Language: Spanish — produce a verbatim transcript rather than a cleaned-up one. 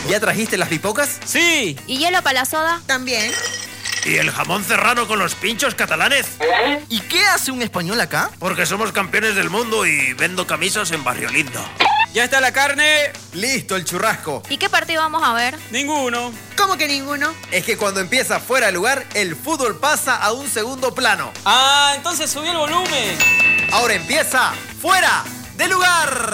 ¿Ya trajiste las pipocas? ¡Sí! ¿Y hielo para la soda? También. ¿Y el jamón serrano con los pinchos catalanes? ¿Y qué hace un español acá? Porque somos campeones del mundo y vendo camisas en Barrio Lindo. ¡Ya está la carne! Listo, el churrasco. ¿Y qué partido vamos a ver? Ninguno. ¿Cómo que ninguno? Es que cuando empieza fuera de lugar, el fútbol pasa a un segundo plano. Ah, entonces subí el volumen. Ahora empieza fuera de lugar.